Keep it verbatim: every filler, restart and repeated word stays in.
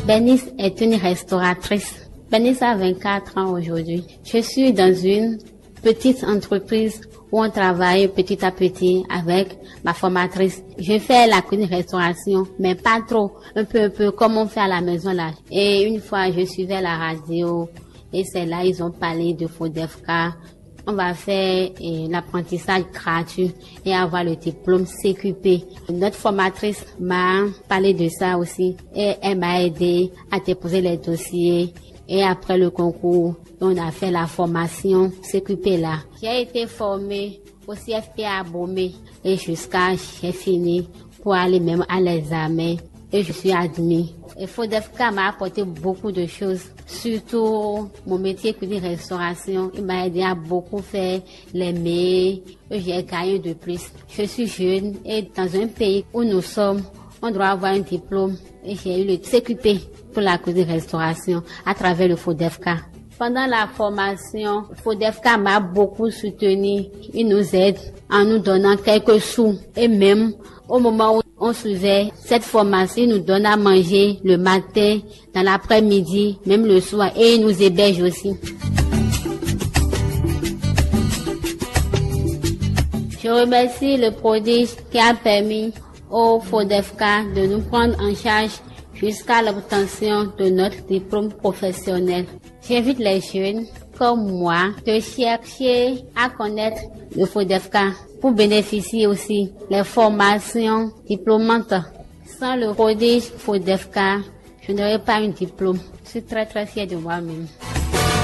Bernice est une restauratrice. Bernice a vingt-quatre ans aujourd'hui. Je suis dans une petite entreprise où on travaille petit à petit avec ma formatrice. Je fais la cuisine restauration, mais pas trop, un peu un peu comme on fait à la maison là. Et une fois, je suivais la radio et c'est là ils ont parlé de FODEFCA. On va faire eh, l'apprentissage gratuit et avoir le diplôme C Q P. Notre formatrice m'a parlé de ça aussi et elle m'a aidé à déposer les dossiers. Et après le concours, on a fait la formation C Q P là. J'ai été formée au C F P à Bomé et jusqu'à j'ai fini pour aller même à l'examen et je suis admise. Et FODEFCA m'a apporté beaucoup de choses, surtout mon métier cuisine restauration. Il m'a aidé à beaucoup faire les mets et j'ai gagné de plus. Je suis jeune et dans un pays où nous sommes, on doit avoir un diplôme et j'ai eu le C Q P pour la cuisine restauration à travers le FODEFCA. Pendant la formation, FODEFCA m'a beaucoup soutenu. Il nous aide en nous donnant quelques sous et même au moment où on suivait cette formation, il nous donne à manger le matin, dans l'après-midi, même le soir et il nous héberge aussi. Je remercie le prodige qui a permis au FODEFCA de nous prendre en charge jusqu'à l'obtention de notre diplôme professionnel. J'invite les jeunes comme moi de chercher à connaître le FODEFCA pour bénéficier aussi des formations diplômantes. Sans le prodige FODEFCA, je n'aurais pas un diplôme. Je suis très très fière de moi-même.